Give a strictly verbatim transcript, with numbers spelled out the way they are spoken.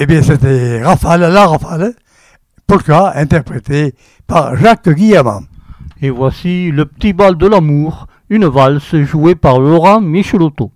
Eh bien, c'était Rafale, la Rafale, polka, interprétée par Jacques Guillamant. Et voici Le Petit Bal de l'amour, une valse jouée par Laurent Michelotto.